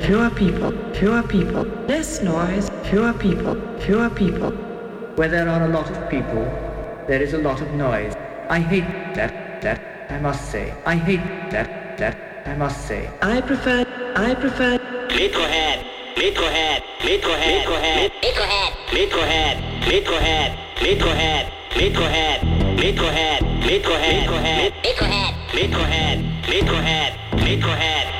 fewer people, less noise, fewer people. Where there are a lot of people, there is a lot of noise. I hate that, I must say. I hate that, I must say. I prefer. Metrohead. Metrohead.